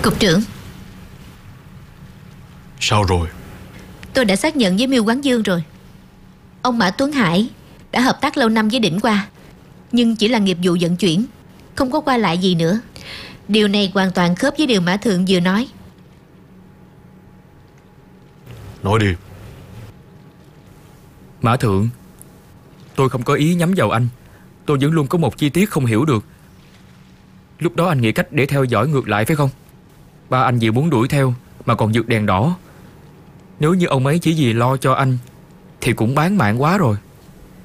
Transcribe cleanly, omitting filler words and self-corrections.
Cục trưởng, sao rồi? tôi đã xác nhận với Miêu Quán Dương rồi. Ông Mã Tuấn Hải đã hợp tác lâu năm với Đỉnh Qua, nhưng chỉ là nghiệp vụ vận chuyển, không có qua lại gì nữa. Điều này hoàn toàn khớp với điều Mã Thượng vừa nói. Nói đi. Mã Thượng, tôi không có ý nhắm vào anh. Tôi vẫn luôn có một chi tiết không hiểu được. Lúc đó anh nghĩ cách để theo dõi ngược lại phải không? Ba anh vì muốn đuổi theo mà còn vượt đèn đỏ. Nếu như ông ấy chỉ vì lo cho anh thì cũng bán mạng quá rồi.